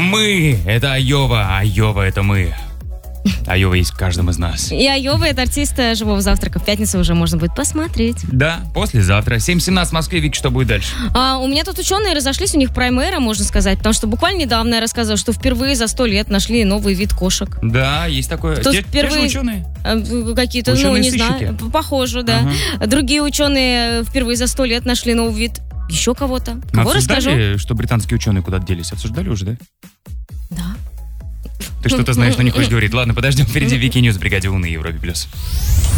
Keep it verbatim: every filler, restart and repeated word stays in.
Мы — это Айова, Айова — это мы. Айова есть в каждом из нас. И Айова — это артист «Живого завтрака». В пятницу уже можно будет посмотреть. Да, послезавтра. семь семнадцать в Москве. Вик, что будет дальше? А, у меня тут ученые разошлись, у них прайм-эра, можно сказать, потому что буквально недавно я рассказывала, что впервые за сто лет нашли новый вид кошек. Да, есть такое. Кто те, впервые... те же ученые? Какие-то, Ученые ну, не сыщики. знаю. Похоже, да. Ага. Другие ученые впервые за сто лет нашли новый вид. Еще кого-то. Мы Кого расскажу? обсуждали, что британские ученые куда-то делись? Обсуждали уже, да? Да. Ты что-то знаешь, но не хочешь говорить. Ладно, подождем. Впереди Вики Ньюс в бригаде Волны Европе плюс.